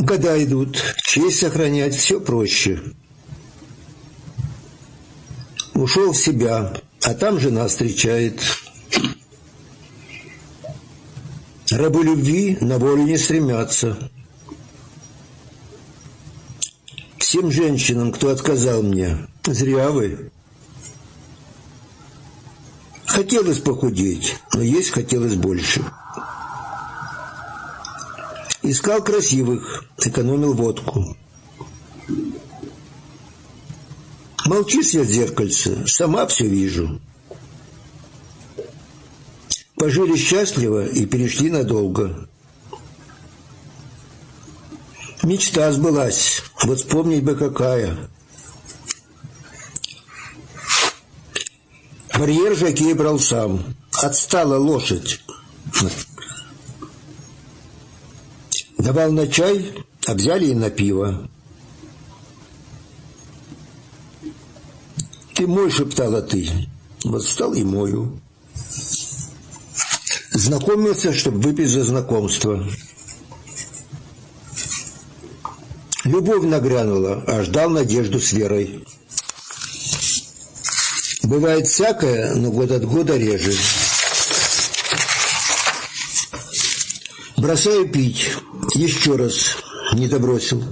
Года идут, честь сохранять все проще. Ушел в себя, а там жена встречает. Рабы любви на волю не стремятся. Всем женщинам, кто отказал мне, зря вы. Хотелось похудеть, но есть хотелось больше. Искал красивых, экономил водку. Молчи, свет зеркальце, сама все вижу. Пожили счастливо и перешли надолго. Мечта сбылась, вот вспомнить бы какая. Барьер жокей брал сам. Отстала лошадь. Давал на чай, а взяли и на пиво. Ты мой, шептала ты. Вот встал и мою. Знакомился, чтобы выпить за знакомство. Любовь нагрянула, а ждал надежду с верой. Бывает всякое, но год от года реже. Бросаю пить, еще раз не добросил.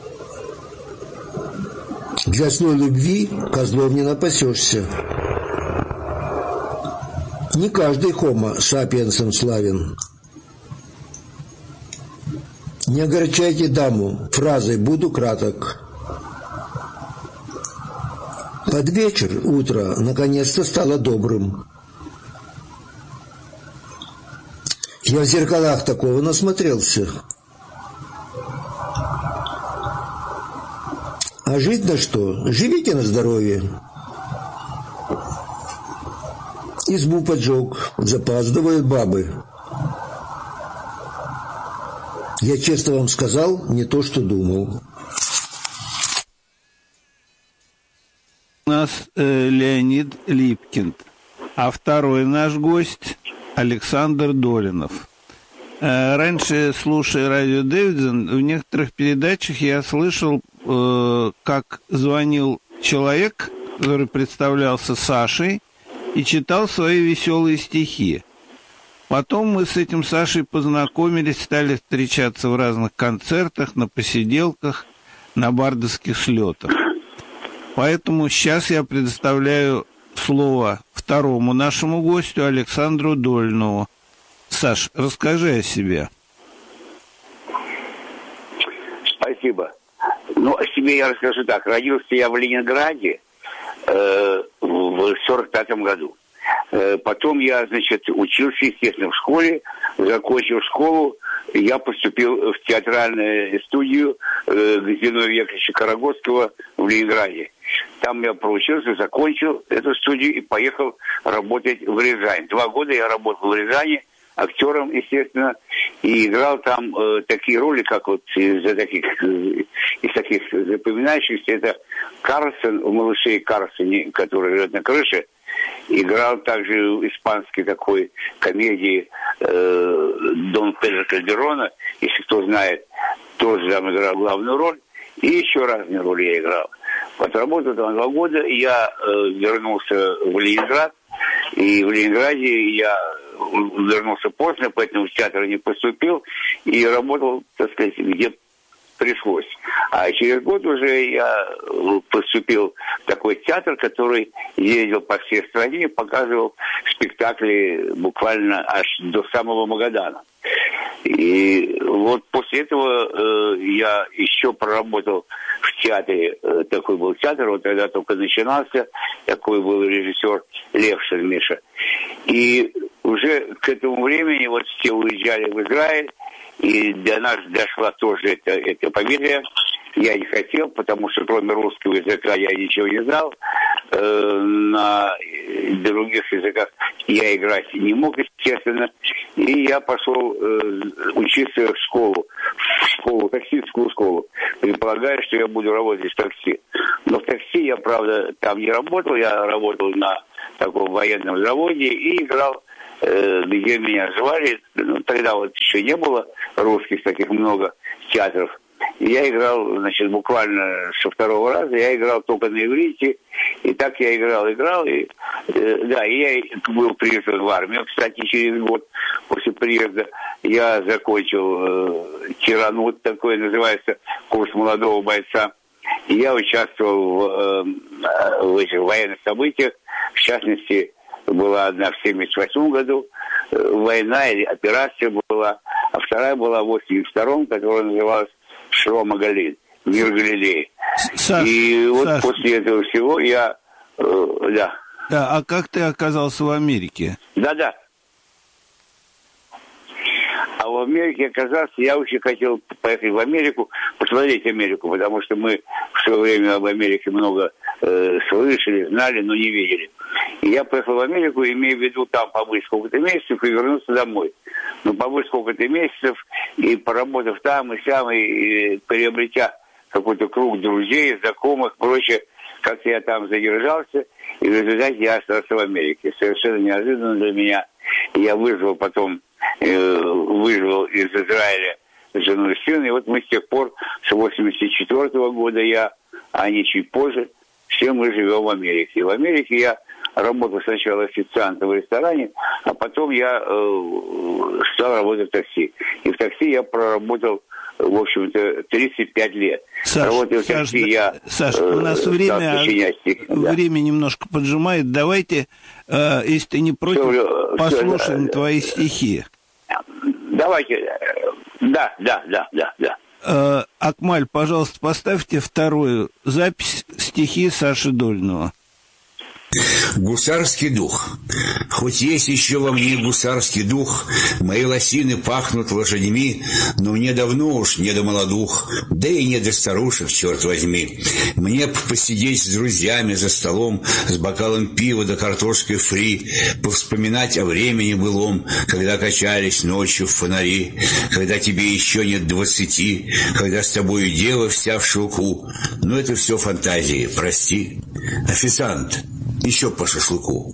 Для злой любви козлов не напасешься. Не каждый хомо сапиенсом славен. Не огорчайте даму, фразой буду краток. Под вечер, утро, наконец-то стало добрым. Я в зеркалах такого насмотрелся. А жить на что? Живите на здоровье. Избу поджег, запаздывают бабы. Я честно вам сказал не то, что думал. У нас Леонид Липкин, а второй наш гость Александр Долинов. Раньше, слушая радио Дэвидсон, в некоторых передачах я слышал, как звонил человек, который представлялся Сашей, и читал свои веселые стихи. Потом мы с этим Сашей познакомились, стали встречаться в разных концертах, на посиделках, на бардовских слетах. Поэтому сейчас я предоставляю слово второму нашему гостю, Александру Долинову. Саш, расскажи о себе. Спасибо. Ну, о себе я расскажу так. Родился я в Ленинграде в 45-м году. Потом я, учился, естественно, в школе. Закончил школу, я поступил в театральную студию Зиновия Яковлевича Карагодского в Ленинграде. Там я проучился, закончил эту студию и поехал работать в Рязань. 2 года я работал в Рязани актером, естественно, и играл там такие роли, как вот из таких запоминающихся. Это Карлсон в «Малыше и Карлсоне», который живет на крыше. Играл также в испанской такой комедии Дон Педро Кальдерона, если кто знает, тоже там играл главную роль. И еще разные роли я играл. Отработал там 2 года, и я вернулся в Ленинград. И в Ленинграде я вернулся поздно, поэтому в театр не поступил. И работал, так сказать, где пришлось. А через год уже я поступил в такой театр, который ездил по всей стране, показывал спектакли буквально аж до самого Магадана. И вот после этого я еще проработал в театре. Такой был театр, вот тогда только начинался. Такой был режиссер Левшин Миша. И уже к этому времени вот все уезжали в Израиль. И до нас дошла тоже эта фамилия. Я не хотел, потому что кроме русского языка я ничего не знал. На других языках я играть не мог, естественно. И я пошел учиться в школу, таксистскую школу, предполагая, что я буду работать в такси. Но в такси я, правда, там не работал. Я работал на таком военном заводе и играл, где меня звали. Ну, тогда вот еще не было русских таких много театров И я играл, значит, буквально со второго раза, я играл только на иврите, и так я играл, и да, и я был призван в армию. Кстати, через год после приезда я закончил тиранут, такой называется, курс молодого бойца. И я участвовал в этих военных событиях, в частности, была одна в 1978 году, война или операция была, а вторая была в 1982, которая называлась Шломо Галиль, мир Галилеи. И вот Саш, после этого всего я... да. Да, а как ты оказался в Америке? Да. А в Америке оказался, я очень хотел поехать в Америку, посмотреть Америку, потому что мы в свое время об Америке много слышали, знали, но не видели. И я поехал в Америку, имея в виду там побыть сколько-то месяцев и вернуться домой. Но побыть сколько-то месяцев и поработав там и сям, и приобретя какой-то круг друзей, знакомых, прочее, как-то я там задержался, и в результате я остался в Америке. Совершенно неожиданно для меня. Я вызвал из Израиля жену и сына, и вот мы с тех пор, с 1984 года а не чуть позже, все мы живем в Америке. И в Америке я работал сначала официантом в ресторане, а потом я стал работать в такси. И в такси я проработал, в общем-то, 35 лет. Саш, у нас время немножко поджимает. Давайте, если ты не против, послушаем твои стихи. Давайте. Да. Акмаль, пожалуйста, поставьте вторую запись, стихи Саши Долинова. Гусарский дух. Хоть есть еще во мне гусарский дух, мои лосины пахнут лошадьми, но мне давно уж не до молодух, да и не до старушек, черт возьми. Мне посидеть с друзьями за столом, с бокалом пива да картошкой фри, повспоминать о времени былом, когда качались ночью в фонари, когда тебе еще нет 20, когда с тобою дева вся в шелку. Но это все фантазии, прости. Официант, еще по шашлыку.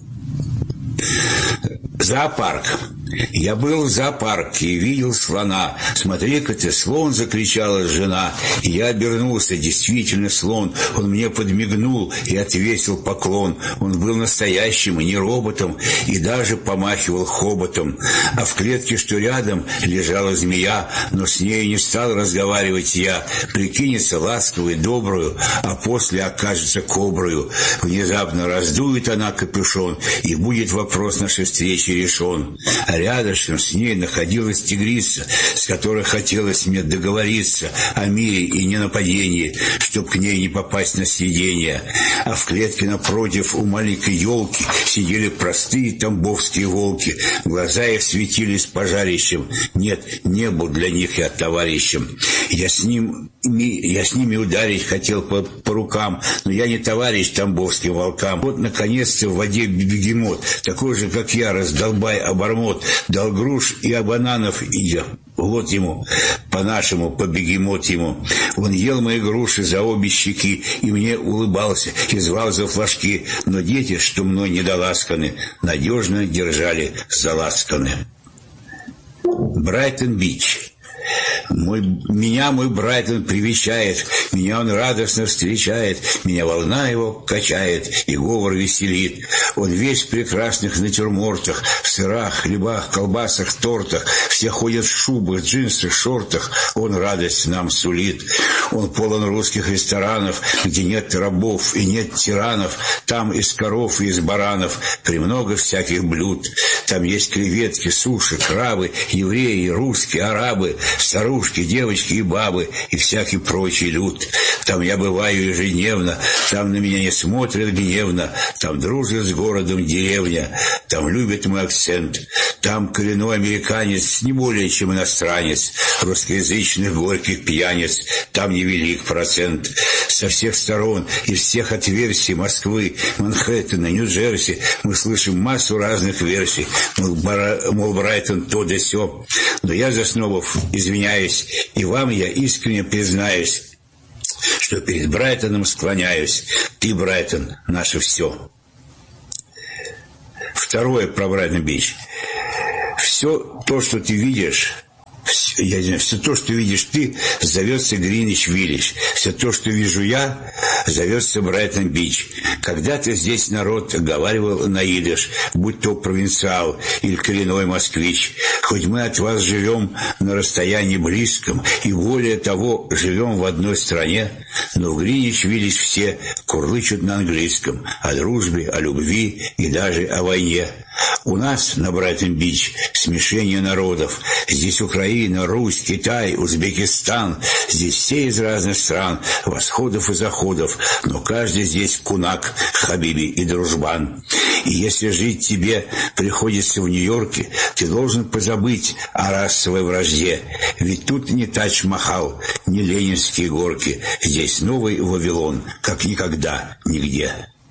Зоопарк. Я был в зоопарке и видел слона. «Смотри-ка ты, слон!» — закричала жена. И я обернулся, действительно слон. Он мне подмигнул и отвесил поклон. Он был настоящим, не роботом, и даже помахивал хоботом. А в клетке, что рядом, лежала змея, но с ней не стал разговаривать я. Прикинется ласковой, добрую, а после окажется коброю. Внезапно раздует она капюшон, и будет вопрос нашей встречи решен. А рядышком с ней находилась тигрица, с которой хотелось мне договориться о мире и ненападении, чтоб к ней не попасть на съедение. А в клетке напротив у маленькой елки сидели простые тамбовские волки. Глаза их светились пожарищем. Нет, не был для них я товарищем. Я с ними ударить хотел по рукам, но я не товарищ тамбовским волкам. Вот, наконец-то, в воде бегемот, такой же, как я, раздолбай обормот, дал груш и бананов, и вот ему, по-нашему, по-бегемот ему. Он ел мои груши за обе щеки, и мне улыбался, и звал за флажки, но дети, что мной недоласканы, надежно держали заласканы. Брайтон-Бич. Меня мой Брайтон привечает, меня он радостно встречает, меня волна его качает и говор веселит. Он весь в прекрасных натюрмортах, в сырах, хлебах, колбасах, тортах. Все ходят в шубах, джинсах, шортах. Он радость нам сулит. Он полон русских ресторанов, где нет рабов и нет тиранов. Там из коров и из баранов премного всяких блюд. Там есть креветки, суши, крабы, евреи, русские, арабы, старушки, девочки и бабы, и всякий прочий люд. Там я бываю ежедневно, там на меня не смотрят гневно, там дружит с городом деревня, там любит мой акцент, там коренной американец не более чем иностранец, русскоязычных горьких пьяниц, там невелик процент. Со всех сторон, из всех отверстий Москвы, Манхэттена, Нью-Джерси мы слышим массу разных версий, мол, Брайтон то да сё. Но я, Заснобов, извиняюсь, и вам я искренне признаюсь, что перед Брайтоном склоняюсь. Ты, Брайтон, наше все. Второе про Брайтон-Бич. Все то, что ты видишь, Все то, что видишь ты, зовется Гринвич-Виллидж. Все то, что вижу я, зовется Брайтон-Бич. Когда-то здесь народ говаривал на идиш, будь то провинциал или коренной москвич. Хоть мы от вас живем на расстоянии близком, и более того, живем в одной стране, но в Гринвич-Виллидж все курлычут на английском о дружбе, о любви и даже о войне. У нас на Брайтон-Бич смешение народов. Здесь Украина, Русь, Китай, Узбекистан. Здесь все из разных стран, восходов и заходов. Но каждый здесь кунак, хабиби и дружбан. И если жить тебе приходится в Нью-Йорке, ты должен позабыть о расовой вражде. Ведь тут не Тадж-Махал, не Ленинские горки. Здесь новый Вавилон, как никогда, нигде.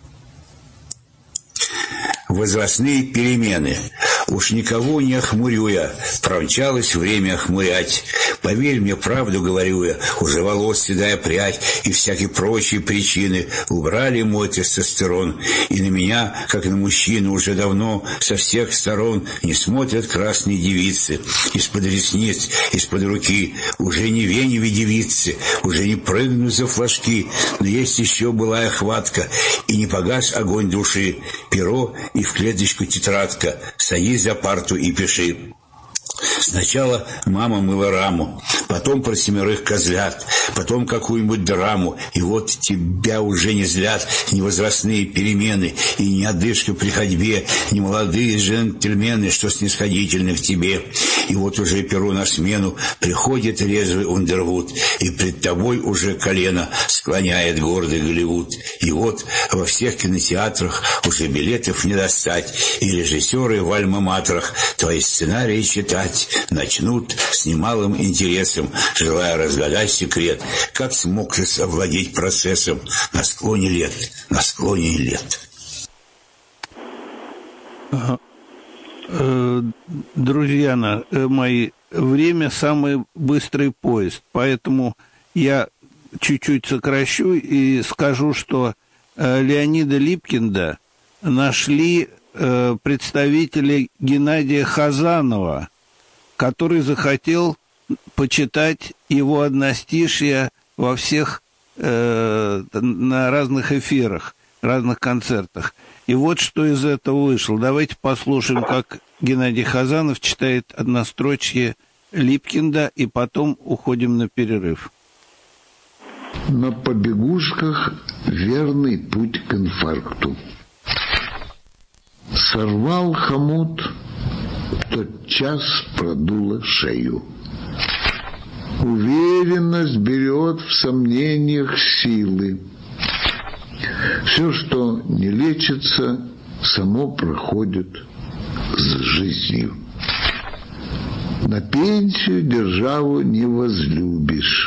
Возрастные перемены. Уж никого не охмурю я, промчалось время охмурять. Поверь мне, правду говорю я, уже волос седая прядь и всякие прочие причины убрали мой тестостерон. И на меня, как на мужчину, уже давно со всех сторон не смотрят красные девицы. Из-под ресниц, из-под руки, уже не веневе девицы, уже не прыгну за флажки, но есть еще былая хватка, и не погас огонь души. Перо и в клеточку тетрадка, садись за парту и пиши. Сначала мама мыла раму, потом про 7 козлят, потом какую-нибудь драму, и вот тебя уже не злят ни возрастные перемены, и ни одышка при ходьбе, ни молодые джентльмены, что снисходительны к тебе. И вот уже перу на смену приходит резвый Ундервуд, и пред тобой уже колено склоняет гордый Голливуд. И вот во всех кинотеатрах уже билетов не достать, и режиссеры в альма-матерах твои сценарии читать начнут с немалым интересом, желая разгадать секрет, как смог же овладеть процессом на склоне лет, на склоне лет. Друзья мои, время самый быстрый поезд, поэтому я чуть-чуть сокращу и скажу, что Леонида Липкинда нашли представители Геннадия Хазанова, который захотел почитать его одностишья во всех, на разных эфирах, разных концертах. И вот что из этого вышло. Давайте послушаем, как Геннадий Хазанов читает однострочье Липкинда, и потом уходим на перерыв. На побегушках верный путь к инфаркту. Сорвал хомут, тотчас продуло шею. Уверенность берет в сомнениях силы. Все, что не лечится, само проходит с жизнью. На пенсию державу не возлюбишь.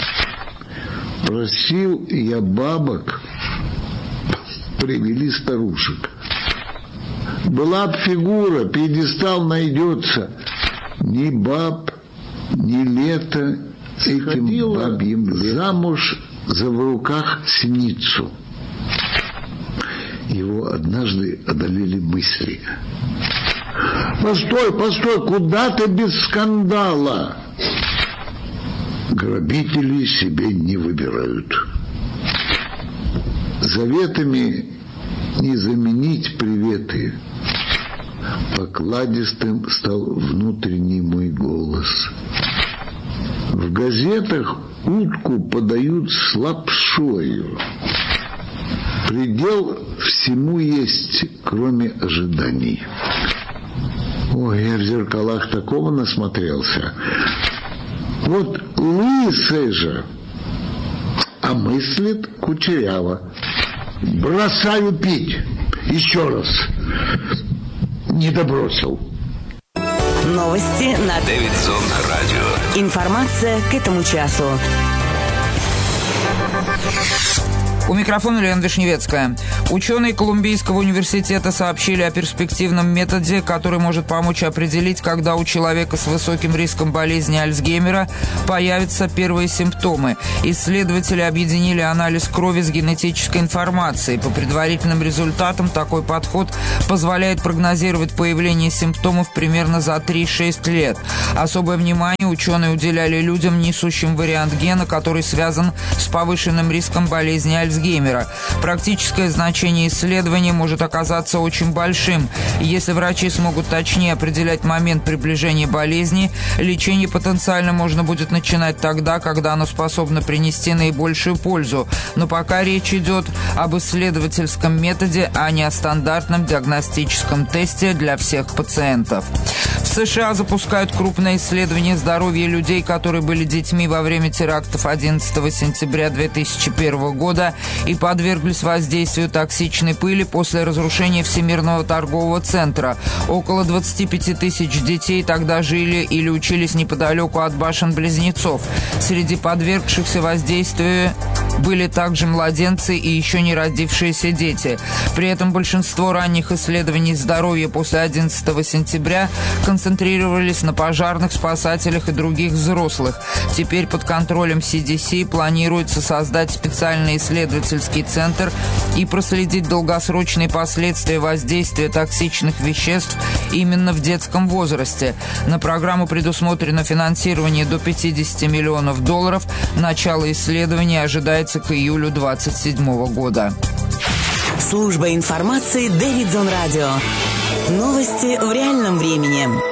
Просил я бабок, привели старушек. Была б фигура, пьедестал найдется. Ни баб, ни лето этим бабьим замуж за в руках синицу. Его однажды одолели мысли. Постой, постой, куда ты без скандала? Грабители себе не выбирают. Заветами не заменить приветы. Покладистым стал внутренний мой голос. В газетах утку подают с лапшою. Предел всему есть, кроме ожиданий. Ой, я в зеркалах такого насмотрелся. Вот лысый же, а мыслит кучеряво. Бросаю пить. Еще раз. Не добросил. Новости на Дэвидсон Радио. Информация к этому часу. У микрофона Лена Вишневецкая. Ученые Колумбийского университета сообщили о перспективном методе, который может помочь определить, когда у человека с высоким риском болезни Альцгеймера появятся первые симптомы. Исследователи объединили анализ крови с генетической информацией. По предварительным результатам такой подход позволяет прогнозировать появление симптомов примерно за 3-6 лет. Особое внимание ученые уделяли людям, несущим вариант гена, который связан с повышенным риском болезни Альцгеймера. Практическое значение исследования может оказаться очень большим. Если врачи смогут точнее определять момент приближения болезни, лечение потенциально можно будет начинать тогда, когда оно способно принести наибольшую пользу. Но пока речь идет об исследовательском методе, а не о стандартном диагностическом тесте для всех пациентов. В США запускают крупное исследование здоровья людей, которые были детьми во время терактов 11 сентября 2001 года и подверглись воздействию токсичной пыли после разрушения Всемирного торгового центра. Около 25 тысяч детей тогда жили или учились неподалеку от башен-близнецов. Среди подвергшихся воздействию были также младенцы и еще не родившиеся дети. При этом большинство ранних исследований здоровья после 11 сентября концентрировались на пожарных, спасателях и других взрослых. Теперь под контролем CDC планируется создать специальный исследовательский центр и проследить долгосрочные последствия воздействия токсичных веществ именно в детском возрасте. На программу предусмотрено финансирование до $50 миллионов. Начало исследования ожидается к июлю 2027 года. Служба информации Дэвидсон Радио. Новости в реальном времени.